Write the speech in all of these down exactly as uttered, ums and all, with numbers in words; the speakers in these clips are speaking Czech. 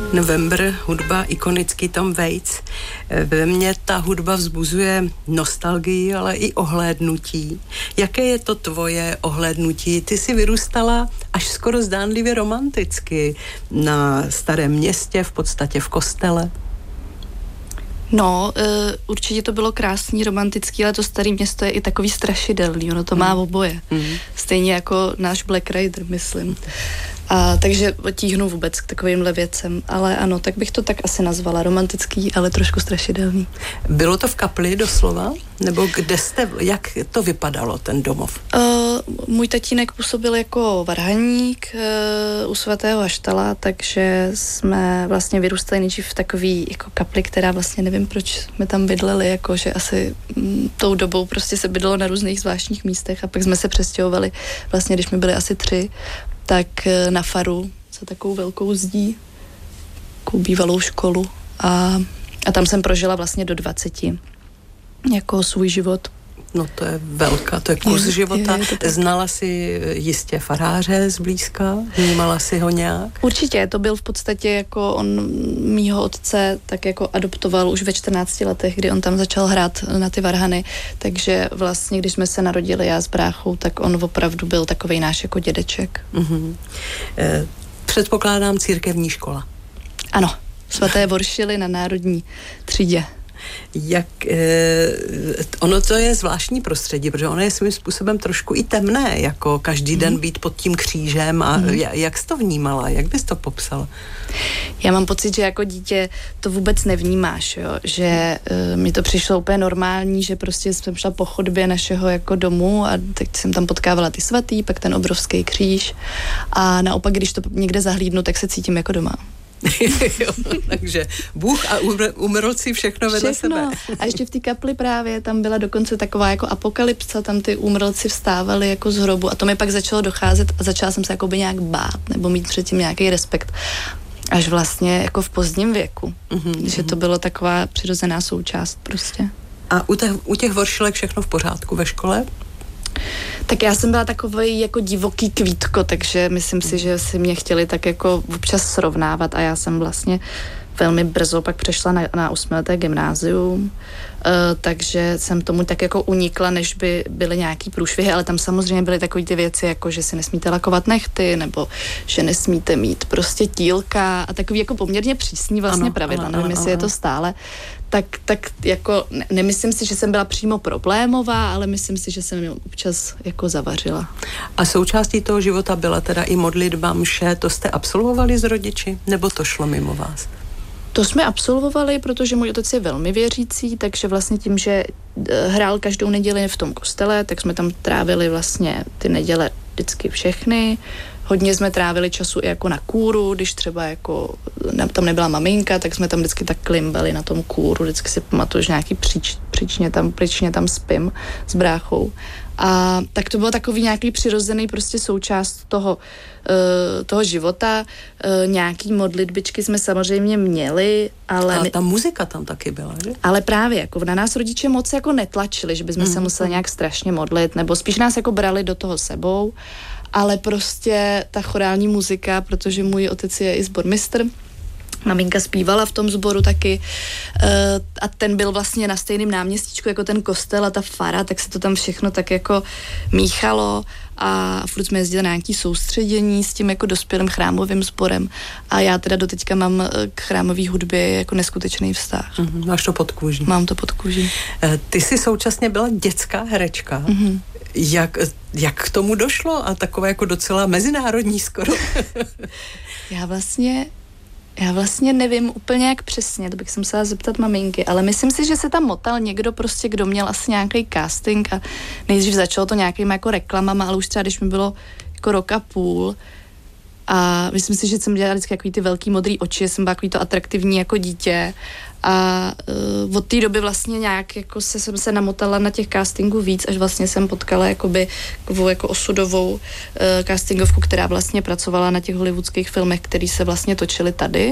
November, hudba, ikonický Tom Waits. Ve mně ta hudba vzbuzuje nostalgii, ale i ohlédnutí. Jaké je to tvoje ohlédnutí? Ty jsi vyrůstala až skoro zdánlivě romanticky na Starém Městě, v podstatě v kostele. No, uh, určitě to bylo krásný, romantický, ale to Staré Město je i takový strašidelný, ono to má mm. oboje. Mm. Stejně jako náš Black Rider, myslím. A takže tíhnu vůbec k takovýmhle věcem, ale ano, tak bych to tak asi nazvala, romantický, ale trošku strašidelný. Bylo to v kapli doslova? Nebo kde jste, jak to vypadalo, ten domov? Uh, můj tatínek působil jako varhaník uh, u svatého Haštala, takže jsme vlastně vyrůstali nejdřív v takový jako kapli, která vlastně nevím, proč jsme tam bydleli, jako že asi m, tou dobou prostě se bydlelo na různých zvláštních místech a pak jsme se přestěhovali vlastně, když jsme byli asi tři, tak na faru za takovou velkou zdí, takovou bývalou školu a, a tam jsem prožila vlastně do dvaceti jako svůj život. No to je velká, to je kus je, života. Je, je Znala jsi jistě faráře zblízka? Vnímala si ho nějak? Určitě, to byl v podstatě jako on mýho otce tak jako adoptoval už ve čtrnácti letech, kdy on tam začal hrát na ty varhany, takže vlastně, když jsme se narodili já s bráchou, tak on opravdu byl takovej náš jako dědeček. Mm-hmm. Eh, předpokládám církevní škola. Ano, svaté Voršily na národní třídě. Jak, eh, ono to je zvláštní prostředí, protože ono je svým způsobem trošku i temné, jako každý mm. den být pod tím křížem a mm. jak jsi to vnímala, jak bys to popsala? Já mám pocit, že jako dítě to vůbec nevnímáš, jo? Že uh, mi to přišlo úplně normální, že prostě jsem šla po chodbě našeho jako domu a teď jsem tam potkávala ty svatý, pak ten obrovský kříž a naopak, když to někde zahlídnu, tak se cítím jako doma. Jo, takže Bůh a úmrlci všechno vedle všechno. sebe. A ještě v té kapli právě, tam byla dokonce taková jako apokalypsa, tam ty úmrlci vstávali jako z hrobu a to mi pak začalo docházet a začala jsem se jakoby nějak bát nebo mít předtím nějaký respekt. Až vlastně jako v pozdním věku. Mm-hmm. Že to bylo taková přirozená součást prostě. A u těch, u těch Voršilek všechno v pořádku ve škole? Tak já jsem byla takový jako divoký kvítko, takže myslím si, že si mě chtěli tak jako občas srovnávat a já jsem vlastně velmi brzo pak přešla na, na osmileté gymnázium, uh, takže jsem tomu tak jako unikla, než by byly nějaký průšvihy, ale tam samozřejmě byly takové ty věci, jako že si nesmíte lakovat nechty, nebo že nesmíte mít prostě tílka a takový jako poměrně přísný vlastně ano, pravidla, ano, nevím, ano, jestli ano. je to stále. Tak, tak jako ne, nemyslím si, že jsem byla přímo problémová, ale myslím si, že jsem ji občas jako zavařila. A součástí toho života byla teda i modlitba, mše, to jste absolvovali s rodiči, nebo to šlo mimo vás? To jsme absolvovali, protože můj otec je velmi věřící, takže vlastně tím, že hrál každou neděli v tom kostele, tak jsme tam trávili vlastně ty neděle vždycky všechny. Hodně jsme trávili času i jako na kůru, když třeba jako tam nebyla maminka, tak jsme tam vždycky tak klimbali na tom kůru, vždycky si pamatuju, že nějaký příč, příčně tam, příčně tam spím s bráchou. A tak to bylo takový nějaký přirozený prostě součást toho, uh, toho života. Uh, nějaký modlitbičky jsme samozřejmě měli, ale... Ale ta muzika tam taky byla, že? Ale právě, jako na nás rodiče moc jako netlačili, že bychom mm. se museli nějak strašně modlit, nebo spíš nás jako brali do toho sebou, ale prostě ta chorální muzika, protože můj otec je i sbormistr, maminka zpívala v tom sboru taky uh, a ten byl vlastně na stejném náměstíčku jako ten kostel a ta fara, tak se to tam všechno tak jako míchalo a furt jsme jezdili na nějaký soustředění s tím jako dospělým chrámovým sborem a já teda doteďka mám k chrámové hudbě jako neskutečný vztah. Mm-hmm, máš to pod kůží. Mám to pod kůží. Ty jsi současně byla dětská herečka. Mm-hmm. Jak, jak k tomu došlo? A takové jako docela mezinárodní skoro. Já vlastně Já vlastně nevím úplně jak přesně, to bych se musela zeptat maminky, ale myslím si, že se tam motal někdo prostě, kdo měl asi nějaký casting a nejdřív začalo to nějakýma jako reklamama, ale už třeba když mi bylo jako rok a půl a myslím si, že jsem dělala vždycky takový ty velký modrý oči, jsem byla takový to atraktivní jako dítě a uh, od té doby vlastně nějak jako se, jsem se namotala na těch castingů víc, až vlastně jsem potkala jakoby takovou jako osudovou uh, castingovku, která vlastně pracovala na těch hollywoodských filmech, které se vlastně točily tady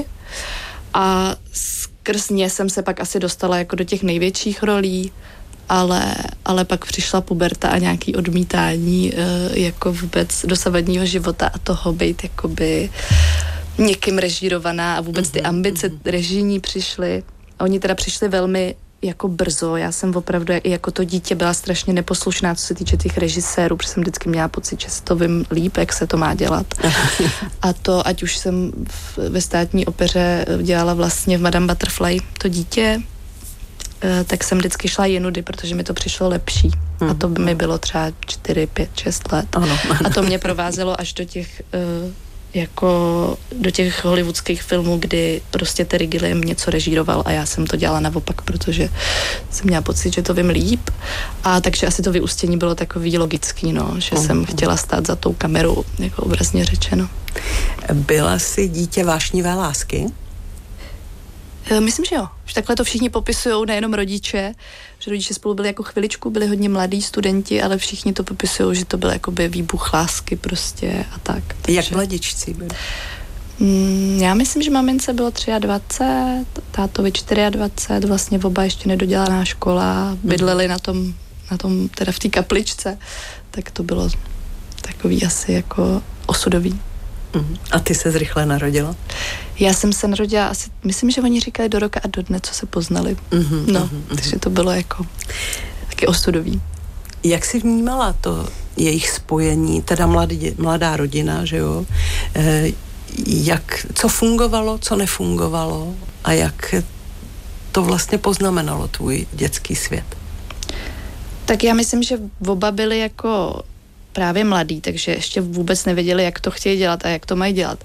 a skrz ně jsem se pak asi dostala jako do těch největších rolí, ale, ale pak přišla puberta a nějaký odmítání uh, jako vůbec dosavadního života a toho být jakoby někým režírovaná a vůbec ty ambice režijní přišly. Oni teda přišli velmi jako brzo. Já jsem opravdu i jako to dítě byla strašně neposlušná, co se týče těch režisérů, protože jsem vždycky měla pocit, že si to vím líp, jak se to má dělat. A to, ať už jsem v, ve Státní opeře dělala vlastně v Madame Butterfly to dítě, tak jsem vždycky šla jinudy, protože mi to přišlo lepší. A to by mi bylo třeba čtyři, pět, šest let. Ano. A to mě provázelo až do těch jako do těch hollywoodských filmů, kdy prostě Terry Gilliam něco režíroval a já jsem to dělala naopak, protože jsem měla pocit, že to vím líp. A takže asi to vyústění bylo takový logický, no, že uh-huh. jsem chtěla stát za tou kamerou, jako obrazně řečeno. Byla jsi dítě vášnivé lásky? Myslím, že jo. Už takhle to všichni popisujou, nejenom rodiče, že rodiče spolu byli jako chviličku, byli hodně mladí studenti, ale všichni to popisují, že to byl jakoby výbuch lásky prostě a tak. Takže... Jak mladičci byli? Mm, já myslím, že mamince bylo dvacet tři, tátovi dvacet čtyři, vlastně oba ještě nedodělaná škola, bydleli na tom, na tom teda v té kapličce, tak to bylo takový asi jako osudový. A ty se zrychle narodila? Já jsem se narodila asi, myslím, že oni říkali do roka a do dne, co se poznali. Mm-hmm, no, mm-hmm. Takže to bylo jako taky osudový. Jak jsi vnímala to jejich spojení, teda mladý, mladá rodina, že jo? E, jak, co fungovalo, co nefungovalo a jak to vlastně poznamenalo tvůj dětský svět? Tak já myslím, že oba byli jako právě mladý, takže ještě vůbec nevěděli, jak to chtějí dělat a jak to mají dělat.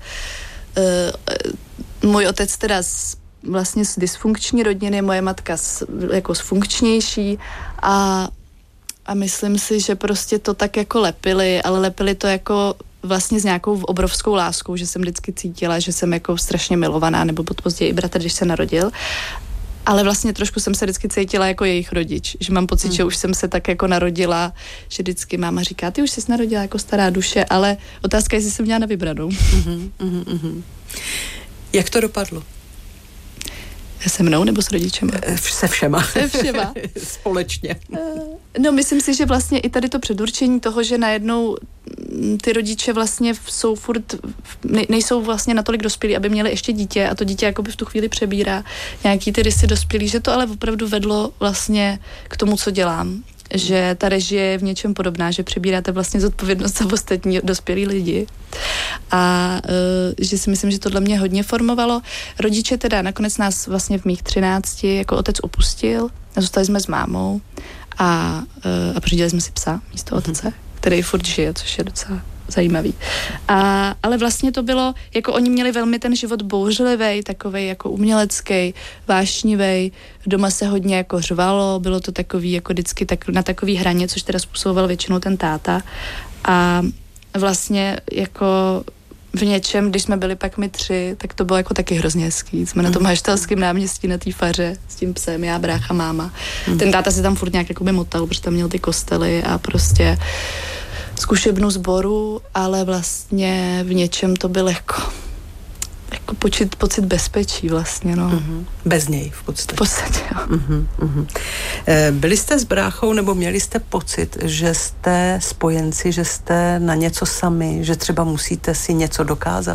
Uh, můj otec teda z, vlastně z dysfunkční rodiny, moje matka z, jako z funkčnější a, a myslím si, že prostě to tak jako lepili, ale lepili to jako vlastně s nějakou obrovskou láskou, že jsem vždycky cítila, že jsem jako strašně milovaná, nebo později i bratr, když se narodil. Ale vlastně trošku jsem se vždycky cítila jako jejich rodič, že mám pocit, mm. že už jsem se tak jako narodila, že vždycky máma říká, ty už jsi narodila jako stará duše, ale otázka je, jestli jsem měla na vybranou. Mm-hmm, mm-hmm. Jak to dopadlo? Se mnou nebo s rodičem? Se všema. Se všema. Společně. No, myslím si, že vlastně i tady to předurčení toho, že najednou ty rodiče vlastně jsou furt, nejsou vlastně natolik dospělí, aby měli ještě dítě a to dítě jakoby v tu chvíli přebírá nějaký ty rysy dospělí, že to ale opravdu vedlo vlastně k tomu, co dělám. Že ta režie je v něčem podobná, že přebíráte vlastně zodpovědnost za ostatní dospělí lidi. A uh, že si myslím, že tohle mě hodně formovalo. Rodiče teda nakonec nás vlastně v mých třinácti jako otec opustil a zůstali jsme s mámou a, uh, a pořídili jsme si psa místo otce, mm-hmm. který furt žije, což je docela zajímavý. A, ale vlastně to bylo, jako oni měli velmi ten život bouřlivý, takovej jako umělecký, vášnivý, doma se hodně jako řvalo, bylo to takový jako vždycky tak, na takový hraně, což teda způsoboval většinou ten táta. A vlastně jako v něčem, když jsme byli pak my tři, tak to bylo jako taky hrozně hezký. Jsme mm. na tom Haštalském náměstí na té faře s tím psem, já, brácha, máma. Mm. Ten táta se tam furt nějak jakoby motal, protože tam měl ty kostely a prostě zkušebnu sboru, ale vlastně v něčem to byl jako, jako pocit, pocit bezpečí vlastně, no. Mm-hmm. Bez něj v podstatě. V podstatě, jo. Mm-hmm, mm-hmm. E, byli jste s bráchou, nebo měli jste pocit, že jste spojenci, že jste na něco sami, že třeba musíte si něco dokázat?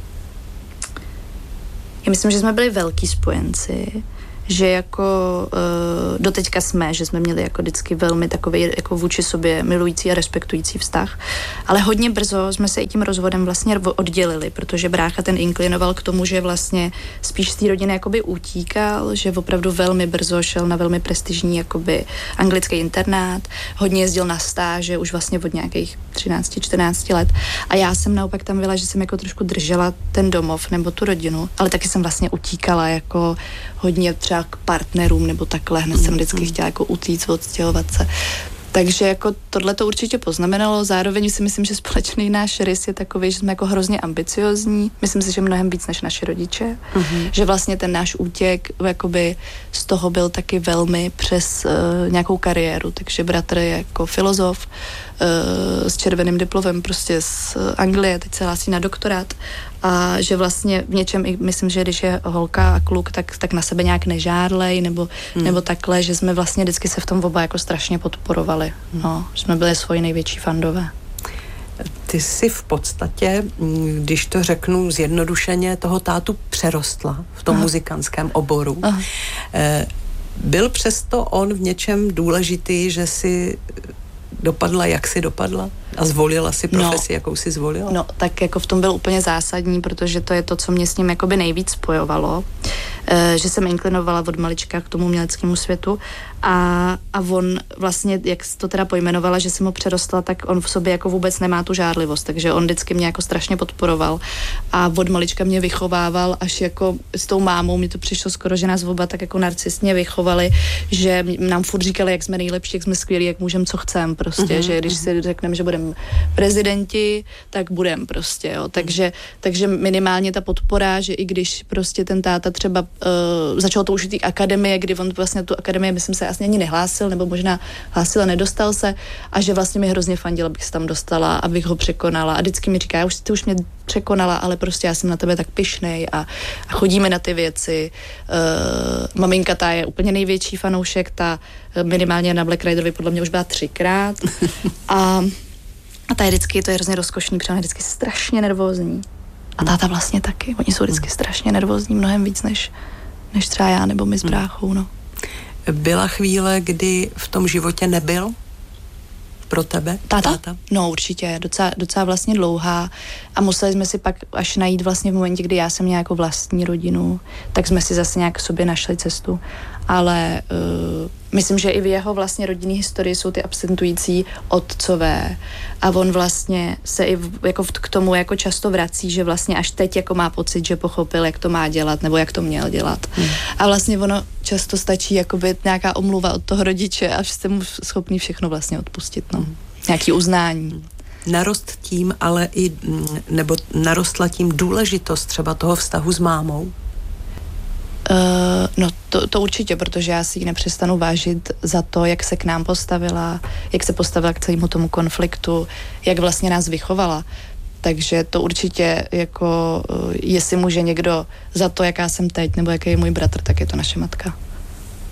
Já myslím, že jsme byli velký spojenci, že jako uh, doteďka jsme, že jsme měli jako vždycky velmi takový jako vůči sobě milující a respektující vztah, ale hodně brzo jsme se i tím rozvodem vlastně oddělili, protože brácha ten inklinoval k tomu, že vlastně spíš z té rodiny jakoby utíkal, že opravdu velmi brzo šel na velmi prestižní jakoby anglický internát, hodně jezdil na stáže už vlastně od nějakých třináct čtrnáct let a já jsem naopak tam byla, že jsem jako trošku držela ten domov nebo tu rodinu, ale taky jsem vlastně utíkala jako hodně třeba k partnerům nebo takhle, hned jsem vždycky chtěla jako utíct, odstěhovat se. Takže jako tohle to určitě poznamenalo, zároveň si myslím, že společný náš rys je takový, že jsme jako hrozně ambiciozní, myslím si, že mnohem víc než naši rodiče, mm-hmm. že vlastně ten náš útěk jakoby z toho byl taky velmi přes uh, nějakou kariéru, takže bratr je jako filozof uh, s červeným diplomem prostě z Anglie, teď se hlásí na doktorát a že vlastně v něčem, i myslím, že když je holka a kluk, tak, tak na sebe nějak nežádlej nebo, mm. nebo takhle, že jsme vlastně vždycky se v tom oba jako strašně podporovali. No, jsme byli svoji největší fandové. ty jsi v podstatě, když to řeknu zjednodušeně, toho tátu přerostla v tom Aha. muzikantském oboru. Aha. Byl přesto on v něčem důležitý, že si dopadla, jak si dopadla? A zvolila si profesi, no, jakou si zvolila? No, tak jako v tom byl úplně zásadní, protože to je to, co mě s ním jakoby nejvíc spojovalo. E, že jsem inklinovala od malička k tomu uměleckému světu a, a on vlastně, jak to teda pojmenovala, že jsem ho přerostla, tak on v sobě jako vůbec nemá tu žárlivost, takže on vždycky mě jako strašně podporoval a od malička mě vychovával, až jako s tou mámou, mi to přišlo skoro, že nás oba tak jako narcistně vychovali, že nám furt říkali, jak jsme nejlepší, jak jsme skvělí, jak můžeme, co chceme prostě, mm-hmm. že když si řekneme, že budeme prezidenti, tak budem prostě, jo. Takže, takže minimálně ta podpora, že i když prostě ten táta třeba uh, začal to už té akademie, kdy on vlastně tu akademii, myslím se, asi ani nehlásil, nebo možná hlásil a nedostal se, a že vlastně mi hrozně fandil, abych se tam dostala, abych ho překonala. A vždycky mi říká, už ty už mě překonala, ale prostě já jsem na tebe tak pyšnej a, a chodíme na ty věci. Uh, maminka, ta je úplně největší fanoušek, ta minimálně na Black Riderovi podle mě už byla třikrát. A A ta je vždycky, to je hrozně rozkošný, protože je vždycky strašně nervózní. A táta vlastně taky. Oni jsou vždycky strašně nervózní, mnohem víc než, než třeba já nebo my s bráchou, no. Byla chvíle, kdy v tom životě nebyl pro tebe? Táta? táta? No určitě, docela, docela vlastně dlouhá a museli jsme si pak až najít vlastně v momentě, kdy já jsem měla jako vlastní rodinu, tak jsme si zase nějak sobě našli cestu. Ale uh, myslím, že i v jeho vlastně rodinné historii jsou ty absentující otcové a on vlastně se i v, jako v, k tomu jako často vrací, že vlastně až teď jako má pocit, že pochopil, jak to má dělat nebo jak to měl dělat. Hmm. A vlastně ono často stačí jakoby nějaká omluva od toho rodiče a jste mu schopný všechno vlastně odpustit, no. Hmm. Nějaký uznání. Narost tím, ale i, nebo narostla tím důležitost třeba toho vztahu s mámou? Uh, no to, to určitě, protože já si ji nepřestanu vážit za to, jak se k nám postavila, jak se postavila k celému tomu konfliktu, jak vlastně nás vychovala. Takže to určitě jako, uh, jestli může někdo za to, jaká jsem teď, nebo jaký je můj bratr, tak je to naše matka.